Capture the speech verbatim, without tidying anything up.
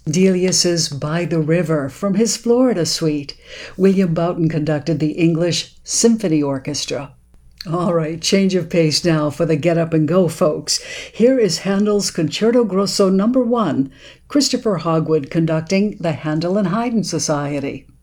Delius's By the River from his Florida suite. William Boughton conducted the English Symphony Orchestra. All right, change of pace now for the Get Up and Go folks. Here is Handel's Concerto Grosso number one, Christopher Hogwood conducting the Handel and Haydn Society.